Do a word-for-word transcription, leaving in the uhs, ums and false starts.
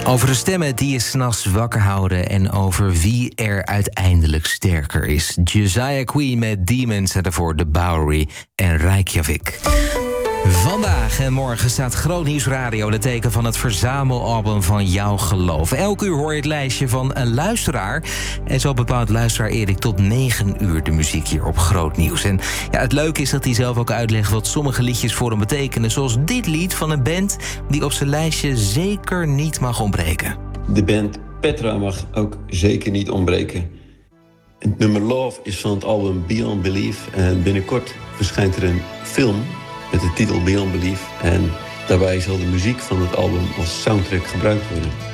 Over de stemmen die je 's nachts wakker houden en over wie er uiteindelijk sterker is. Josiah Queen met Demons en daarvoor de Bowery en Reykjavik. Vandaag en morgen staat Groot Nieuws Radio in het teken van het verzamelalbum van Jouw Geloof. Elk uur hoor je het lijstje van een luisteraar. En zo bepaalt luisteraar Erik tot negen uur de muziek hier op Groot Nieuws. En ja, het leuke is dat hij zelf ook uitlegt wat sommige liedjes voor hem betekenen. Zoals dit lied van een band die op zijn lijstje zeker niet mag ontbreken. De band Petra mag ook zeker niet ontbreken. Het nummer Love is van het album Beyond Belief. En binnenkort verschijnt er een film met de titel Beyond Belief. En daarbij zal de muziek van het album als soundtrack gebruikt worden.